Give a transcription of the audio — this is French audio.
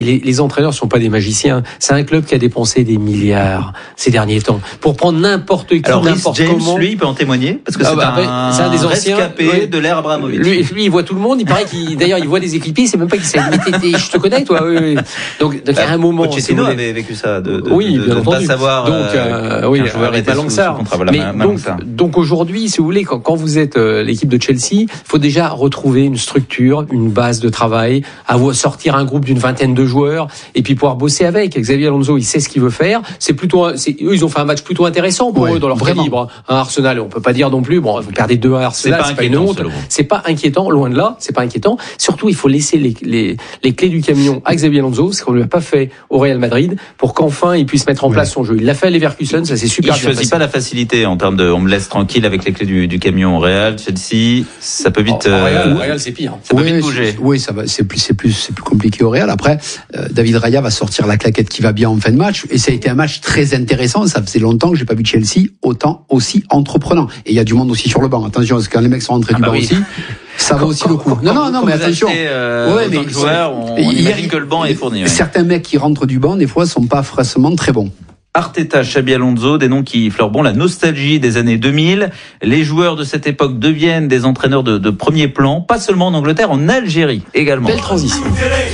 Les entraîneurs sont pas des magiciens. C'est un club qui a dépensé des milliards ces derniers temps pour prendre n'importe qui, alors, n'importe James, comment. lui, il peut en témoigner parce que c'est un des anciens rescapé de l'ère Abramovich. Lui, il voit tout le monde. Il paraît d'ailleurs, il voit des équipiers. C'est même pas qu'il sait. Je te connais, toi. Oui. Donc il y a un moment. Pochettino avait vécu ça, de bien pas savoir. Oui, un joueur était pas long que ça. Donc aujourd'hui, si vous voulez, quand vous êtes l'équipe de Chelsea, il faut déjà retrouver une structure, une base de travail, sortir un groupe d'une vingtaine de joueurs et puis pouvoir bosser avec. Xabi Alonso, il sait ce qu'il veut faire. Eux, ils ont fait un match plutôt intéressant pour eux dans leur calibre. Un Arsenal, on peut pas dire non plus. Bon, vous perdez 2-1 à Arsenal, c'est pas une honte. C'est pas inquiétant, loin de là. C'est pas inquiétant. Surtout, il faut laisser les clés du camion à Xabi Alonso, ce qu'on lui a pas fait au Real Madrid, pour qu'enfin il puisse mettre en place son jeu. Il l'a fait à Leverkusen, ça c'est super. Il choisit pas la facilité en termes de. On me laisse tranquille avec les clés du camion. Real, Chelsea, ça peut vite. Real, c'est pire. Ça peut vite bouger. Oui, ça va. C'est plus compliqué au Real. Après, David Raya va sortir la claquette qui va bien en fin de match. Et ça a été un match très intéressant. Ça faisait longtemps que j'ai pas vu Chelsea autant aussi entreprenant. Et il y a du monde aussi sur le banc. Attention, parce que quand les mecs sont rentrés du banc aussi, ça va aussi le coup. Non, mais attention. Mais joueurs, on imagine que le banc est fourni. Certains mecs qui rentrent du banc, des fois, sont pas forcément très bons. Arteta, Xabi Alonso, des noms qui fleurent bon la nostalgie des années 2000. Les joueurs de cette époque deviennent des entraîneurs de premier plan, pas seulement en Angleterre, en Algérie également. Belle transition.